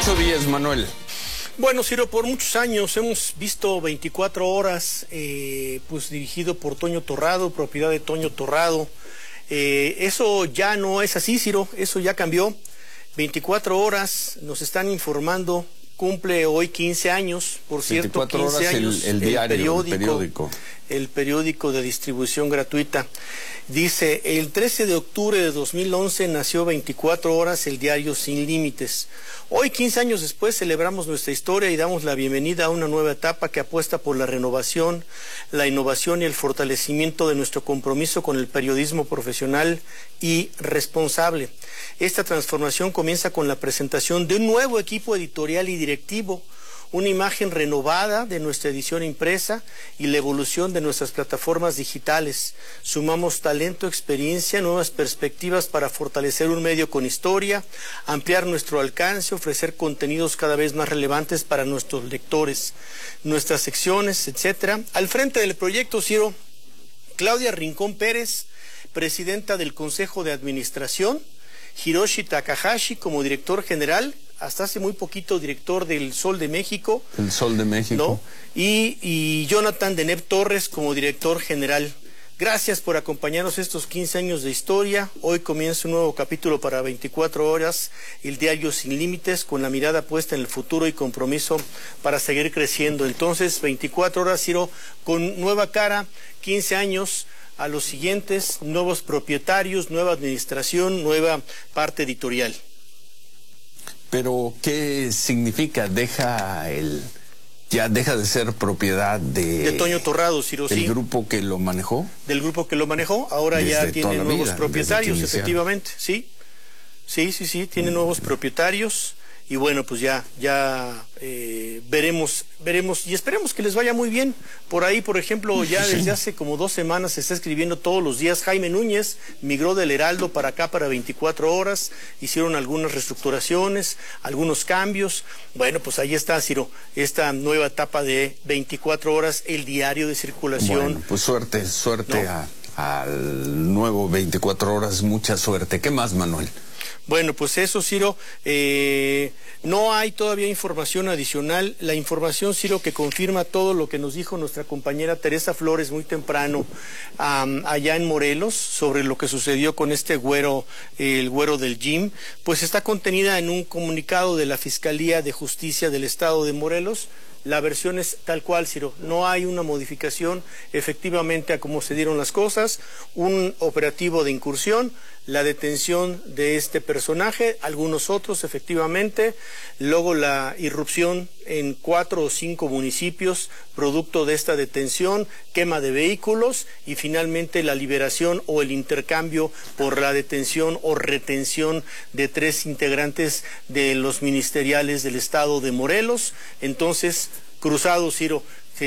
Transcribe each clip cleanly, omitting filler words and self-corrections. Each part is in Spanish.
Poncho Díez, Manuel. Bueno, Ciro, por muchos años hemos visto 24 horas, pues dirigido por Toño Torrado, propiedad de Toño Torrado. Eso ya no es así, Ciro, eso ya cambió. 24 horas, nos están informando, cumple hoy 15 años, por cierto, 24 15 horas años, el periódico. El periódico de distribución gratuita. Dice, el 13 de octubre de 2011 nació 24 horas el diario Sin Límites. Hoy, 15 años después, celebramos nuestra historia y damos la bienvenida a una nueva etapa que apuesta por la renovación, la innovación y el fortalecimiento de nuestro compromiso con el periodismo profesional y responsable. Esta transformación comienza con la presentación de un nuevo equipo editorial y directivo, una imagen renovada de nuestra edición impresa y la evolución de nuestras plataformas digitales. Sumamos talento, experiencia, nuevas perspectivas para fortalecer un medio con historia, ampliar nuestro alcance, ofrecer contenidos cada vez más relevantes para nuestros lectores, nuestras secciones, etcétera. Al frente del proyecto, Ciro, Claudia Rincón Pérez, presidenta del Consejo de Administración, Hiroshi Takahashi como director general, hasta hace muy poquito director del Sol de México. El Sol de México. ¿No? Y Jonathan Deneb Torres como director general. Gracias por acompañarnos estos 15 años de historia. Hoy comienza un nuevo capítulo para 24 horas, el diario Sin Límites, con la mirada puesta en el futuro y compromiso para seguir creciendo. Entonces, 24 horas, Ciro, con nueva cara, 15 años a los siguientes, nuevos propietarios, nueva administración, nueva parte editorial. Pero, ¿qué significa? Ya deja de ser propiedad de Toño Torrado, Ciro, del sí. grupo que lo manejó. Del grupo que lo manejó, ahora ya tiene nuevos propietarios, efectivamente, sí. Sí, tiene nuevos propietarios. Y bueno, pues ya veremos y esperemos que les vaya muy bien. Por ahí, por ejemplo, ya desde hace como 2 semanas se está escribiendo todos los días. Jaime Núñez migró del Heraldo para acá para 24 horas, hicieron algunas reestructuraciones, algunos cambios. Bueno, pues ahí está, Ciro, esta nueva etapa de 24 horas, el diario de circulación. Bueno, pues suerte, ¿no? Al nuevo 24 horas, mucha suerte. ¿Qué más, Manuel? Bueno, pues eso, Ciro, no hay todavía información adicional. La información, Ciro, que confirma todo lo que nos dijo nuestra compañera Teresa Flores muy temprano allá en Morelos sobre lo que sucedió con este güero, el güero del gym, pues está contenida en un comunicado de la Fiscalía de Justicia del Estado de Morelos. La versión es tal cual, Ciro, no hay una modificación efectivamente a cómo se dieron las cosas, un operativo de incursión, la detención de este personaje, algunos otros efectivamente, luego la irrupción en 4 o 5 municipios producto de esta detención, quema de vehículos y finalmente la liberación o el intercambio por la detención o retención de 3 integrantes de los ministeriales del estado de Morelos. Entonces, cruzado, Ciro,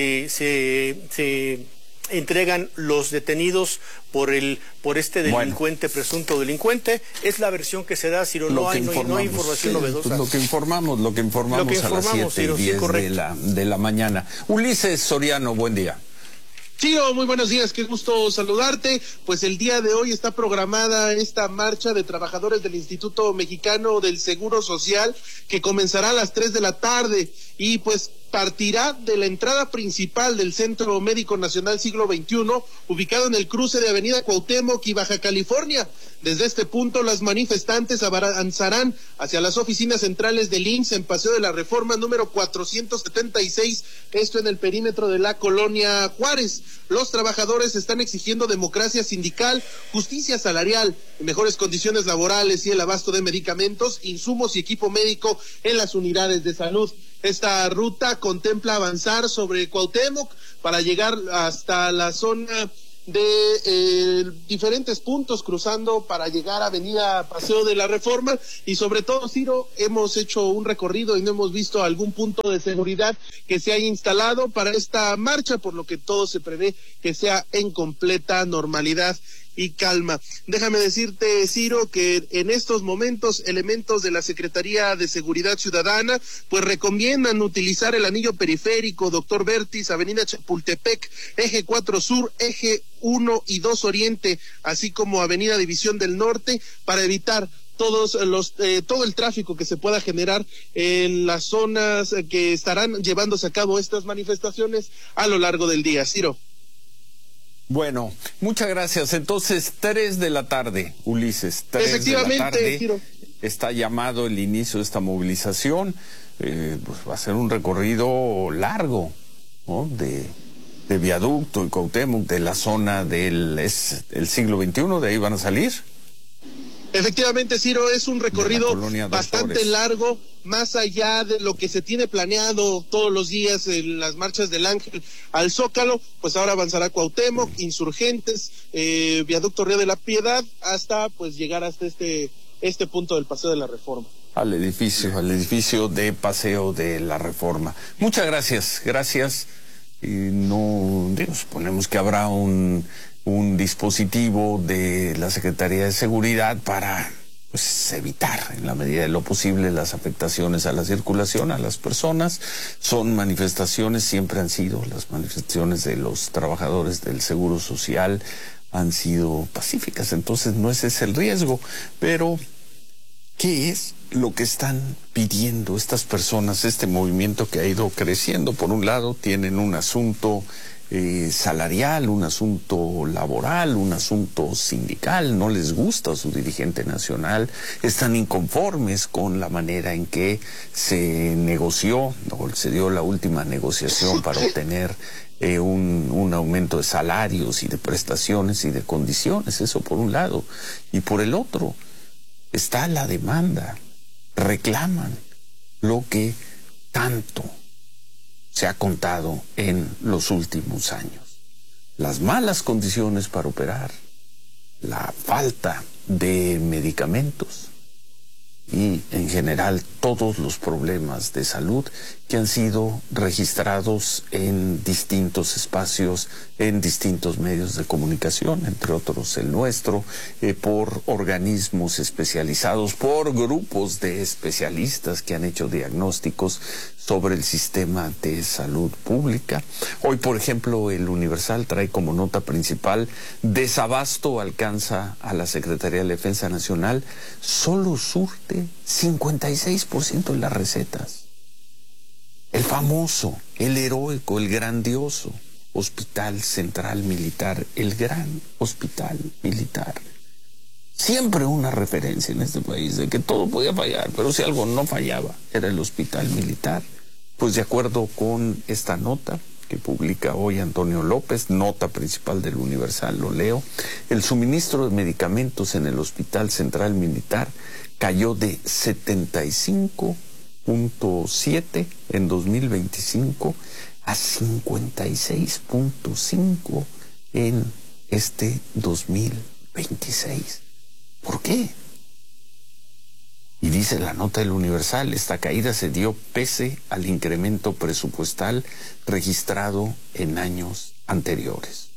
se entregan los detenidos por este delincuente, presunto delincuente. Es la versión que se da, Ciro, no hay información novedosa. Pues lo que informamos a las 7:10 de la mañana. Ulises Soriano, buen día. Ciro, muy buenos días, qué gusto saludarte. Pues el día de hoy está programada esta marcha de trabajadores del Instituto Mexicano del Seguro Social que comenzará a las 3 de la tarde y pues partirá de la entrada principal del Centro Médico Nacional Siglo XXI, ubicado en el cruce de Avenida Cuauhtémoc y Baja California. Desde este punto, las manifestantes avanzarán hacia las oficinas centrales del IMSS en Paseo de la Reforma número 476, esto en el perímetro de la colonia Juárez. Los trabajadores están exigiendo democracia sindical, justicia salarial, mejores condiciones laborales y el abasto de medicamentos, insumos y equipo médico en las unidades de salud. Esta ruta contempla avanzar sobre Cuauhtémoc para llegar hasta la zona de diferentes puntos, cruzando para llegar a Avenida Paseo de la Reforma, y sobre todo, Ciro, hemos hecho un recorrido y no hemos visto algún punto de seguridad que se haya instalado para esta marcha, por lo que todo se prevé que sea en completa normalidad y calma. Déjame decirte, Ciro, que en estos momentos elementos de la Secretaría de Seguridad Ciudadana pues recomiendan utilizar el anillo periférico Doctor Vertis, Avenida Chapultepec, Eje 4 Sur, Eje 1 y 2 Oriente, así como Avenida División del Norte, para evitar todo el tráfico que se pueda generar en las zonas que estarán llevándose a cabo estas manifestaciones a lo largo del día. Ciro. Bueno, muchas gracias. Entonces, 3 de la tarde, Ulises, 3 Efectivamente, de la tarde, Ciro. Está llamado el inicio de esta movilización. Pues va a ser un recorrido largo, ¿no? De Viaducto y Cuauhtémoc, de la zona del siglo XXI, de ahí van a salir. Efectivamente, Ciro, es un recorrido bastante largo, más allá de lo que se tiene planeado todos los días en las marchas del Ángel al Zócalo, pues ahora avanzará Cuauhtémoc, Insurgentes, Viaducto Río de la Piedad, hasta pues llegar hasta este punto del Paseo de la Reforma. Al edificio de Paseo de la Reforma. Muchas gracias. Y suponemos que habrá un dispositivo de la Secretaría de Seguridad para evitar en la medida de lo posible las afectaciones a la circulación, a las personas. Son manifestaciones, siempre han sido las manifestaciones de los trabajadores del Seguro Social, han sido pacíficas, entonces no ese es el riesgo. Pero ¿qué es lo que están pidiendo estas personas, este movimiento que ha ido creciendo? Por un lado, tienen un asunto salarial, un asunto laboral, un asunto sindical, no les gusta su dirigente nacional, están inconformes con la manera en que se negoció, o se dio la última negociación para obtener un aumento de salarios y de prestaciones y de condiciones, eso por un lado. Y por el otro está la demanda, reclaman lo que tanto se ha contado en los últimos años: las malas condiciones para operar, la falta de medicamentos y en general todos los problemas de salud que han sido registrados en distintos espacios, en distintos medios de comunicación, entre otros el nuestro, por organismos especializados, por grupos de especialistas que han hecho diagnósticos sobre el sistema de salud pública. Hoy, por ejemplo, el Universal trae como nota principal: desabasto alcanza a la Secretaría de Defensa Nacional, solo surte 56% de las recetas. El famoso, el heroico, el grandioso Hospital Central Militar, el gran hospital militar. Siempre una referencia en este país de que todo podía fallar, pero si algo no fallaba, era el hospital militar. Pues de acuerdo con esta nota que publica hoy Antonio López, nota principal del Universal, lo leo: el suministro de medicamentos en el Hospital Central Militar cayó de 75.7 en 2025 a 56.5 en este 2026. ¿Por qué? Y dice la nota del Universal: esta caída se dio pese al incremento presupuestal registrado en años anteriores.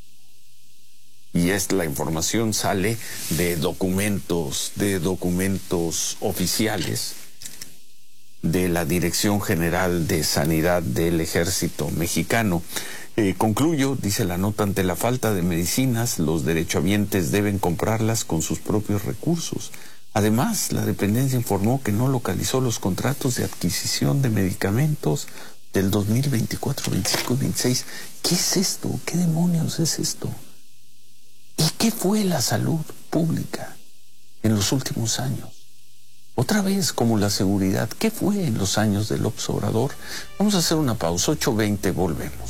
Y la información sale de documentos oficiales de la Dirección General de Sanidad del Ejército Mexicano. Concluyo, dice la nota: ante la falta de medicinas, los derechohabientes deben comprarlas con sus propios recursos. Además, la dependencia informó que no localizó los contratos de adquisición de medicamentos del 2024, 25 y 26. ¿Qué es esto? ¿Qué demonios es esto? ¿Y qué fue la salud pública en los últimos años? Otra vez, como la seguridad, ¿qué fue en los años del López Obrador? Vamos a hacer una pausa, 8:20, volvemos.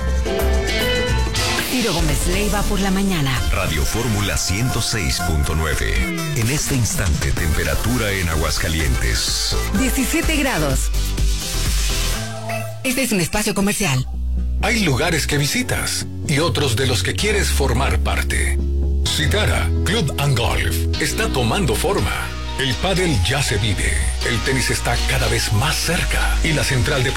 Ciro Gómez Leiva por la mañana. Radio Fórmula 106.9. En este instante, temperatura en Aguascalientes: 17 grados. Este es un espacio comercial. Hay lugares que visitas y otros de los que quieres formar parte. Citara Club and Golf está tomando forma. El pádel ya se vive. El tenis está cada vez más cerca y la central de